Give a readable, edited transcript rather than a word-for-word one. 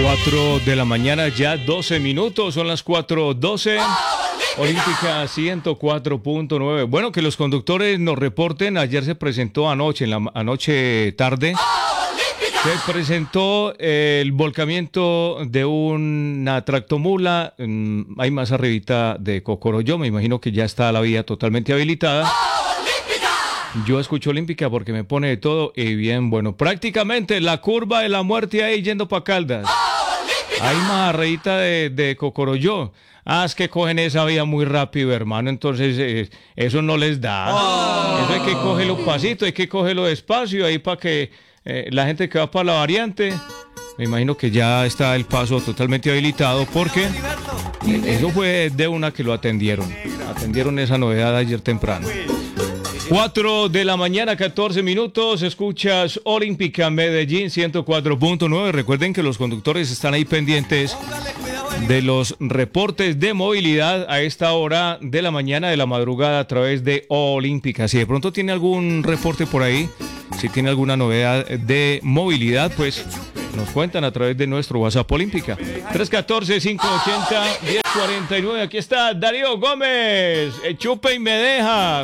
4 de la mañana, ya 12 minutos, son las 4:12. Olímpica 104.9. Bueno, que los conductores nos reporten. Ayer se presentó anoche tarde. Se presentó el volcamiento de una tractomula. Hay más arribita de Cocoroyo. Me imagino que ya está la vía totalmente habilitada. Yo escucho Olímpica porque me pone de todo. Y bien, bueno, prácticamente la curva de la muerte ahí yendo para Caldas. Hay más arribita de Cocoroyo. Es que cogen esa vía muy rápido, hermano. Entonces eso no les da. Eso hay que cogerlo pasito, hay que cogerlo despacio ahí para que la gente que va para la variante, me imagino que ya está el paso totalmente habilitado porque eso fue de una que lo atendieron esa novedad ayer temprano. 4 de la mañana, 14 minutos, escuchas Olímpica Medellín 104.9. Recuerden que los conductores están ahí pendientes de los reportes de movilidad a esta hora de la mañana, de la madrugada, a través de Olímpica. Si de pronto tiene algún reporte por ahí, si tiene alguna novedad de movilidad, pues nos cuentan a través de nuestro WhatsApp Olímpica. 314-580-1049. Aquí está Darío Gómez. Chupe y me deja.